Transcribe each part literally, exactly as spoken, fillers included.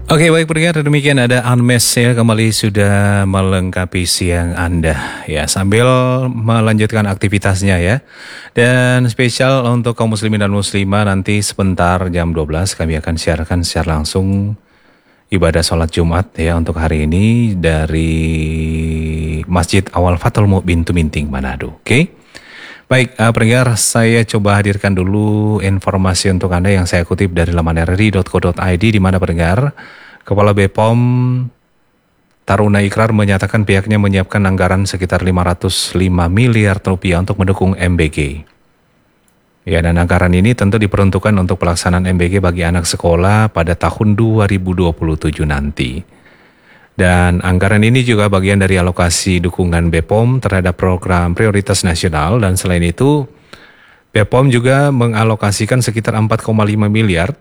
Oke, baik pendengar, demikian ada Unmesh ya, kembali sudah melengkapi siang Anda ya, sambil melanjutkan aktivitasnya ya. Dan spesial untuk kaum muslimin dan muslimah, nanti sebentar jam dua belas kami akan siarkan secara langsung ibadah sholat Jumat ya untuk hari ini dari Masjid Awal Fathul Mu'min Tuminting, Manado. Oke. Baik, uh, pendengar, saya coba hadirkan dulu informasi untuk Anda yang saya kutip dari laman r r i dot co dot i d, di mana pendengar, Kepala B P O M Taruna Ikrar menyatakan pihaknya menyiapkan anggaran sekitar lima ratus lima miliar rupiah untuk mendukung M B G. Ya, dan anggaran ini tentu diperuntukkan untuk pelaksanaan M B G bagi anak sekolah pada tahun dua ribu dua puluh tujuh nanti. Dan anggaran ini juga bagian dari alokasi dukungan B P O M terhadap program prioritas nasional, dan selain itu B P O M juga mengalokasikan sekitar empat koma lima miliar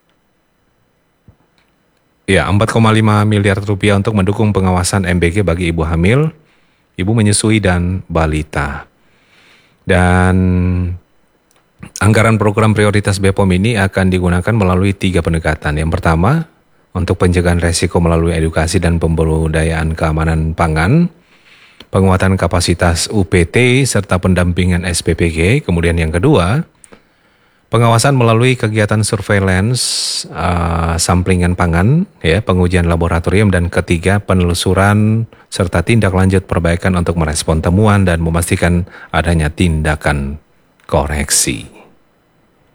ya empat koma lima miliar rupiah untuk mendukung pengawasan M B G bagi ibu hamil, ibu menyusui dan balita. Dan anggaran program prioritas B P O M ini akan digunakan melalui tiga pendekatan. Yang pertama, untuk pencegahan resiko melalui edukasi dan pemberdayaan keamanan pangan, penguatan kapasitas U P T, serta pendampingan S P P G. Kemudian yang kedua, pengawasan melalui kegiatan surveillance, uh, samplingan pangan, ya, pengujian laboratorium, dan ketiga, penelusuran serta tindak lanjut perbaikan untuk merespon temuan dan memastikan adanya tindakan koreksi.